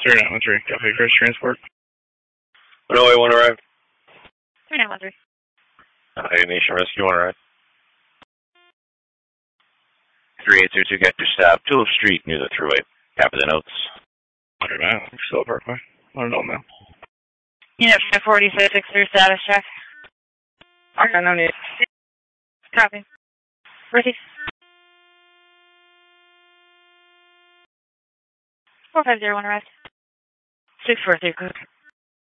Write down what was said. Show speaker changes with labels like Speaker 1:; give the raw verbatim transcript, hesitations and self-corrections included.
Speaker 1: three nine one three, Copy, Chris Transport.
Speaker 2: one oh eight one arrive.
Speaker 3: three nine one three.
Speaker 2: Uh, Nation Rescue one arrive.
Speaker 4: three eight two two, get your stop. Tulip Street near the thruway. Copy the notes.
Speaker 1: one hundred miles, still Parkway. one hundred mile.
Speaker 3: Unit five forty-six, six three, status check.
Speaker 5: Okay, no need.
Speaker 3: Copy. Receive. four five zero one arrived. six four three, code.